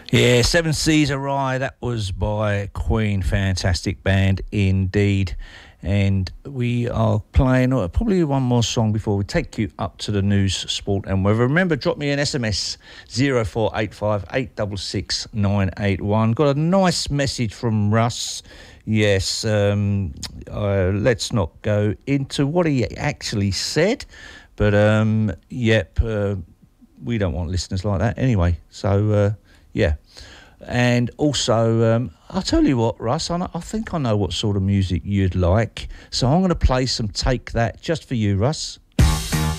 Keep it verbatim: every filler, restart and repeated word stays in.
Yeah, Seven Seas Awry, that was by Queen. Fantastic band indeed. And we are playing uh, probably one more song before we take you up to the news, sport and weather. Remember, drop me an S M S, zero four eight five eight six six nine eight one. Got a nice message from Russ. Yes, um, uh, let's not go into what he actually said. But, um, yep, uh, we don't want listeners like that anyway. So, uh, yeah. And also, um, I'll tell you what, Russ, I, know, I think I know what sort of music you'd like. So I'm going to play some Take That just for you, Russ.